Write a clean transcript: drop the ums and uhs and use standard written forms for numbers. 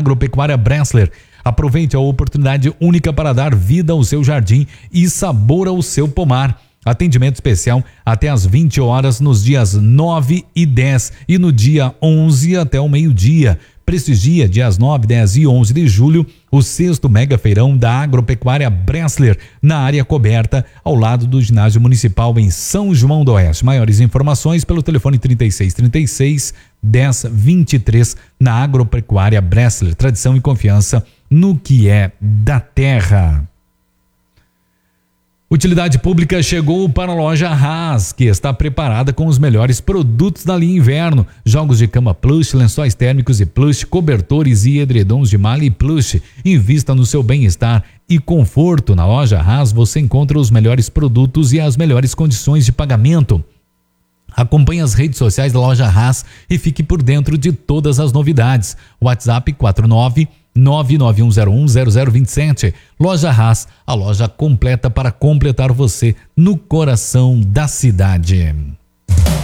Agropecuária Bressler. Aproveite a oportunidade única para dar vida ao seu jardim e sabor ao seu pomar. Atendimento especial até às 20 horas nos dias 9 e 10 e no dia 11 até o meio-dia. Prestigia dias 9, 10 e 11 de julho o 6º Mega Feirão da Agropecuária Bressler na área coberta ao lado do Ginásio Municipal em São João do Oeste. Maiores informações pelo telefone 3636-1023 na Agropecuária Bressler. Tradição e confiança no que é da terra. Utilidade pública chegou para a loja Haas, que está preparada com os melhores produtos da linha inverno. Jogos de cama plush, lençóis térmicos e plush, cobertores e edredons de malha e plush. Invista no seu bem-estar e conforto. Na loja Haas você encontra os melhores produtos e as melhores condições de pagamento. Acompanhe as redes sociais da loja Haas e fique por dentro de todas as novidades. WhatsApp 49991010027. Loja Haas, a loja completa para completar você no coração da cidade.